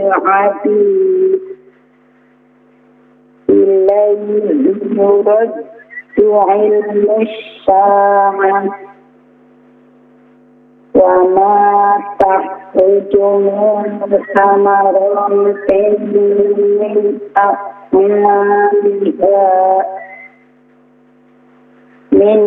الحديد إليه يرد علم الساعة وما تخرج من ثمرات من أكمامها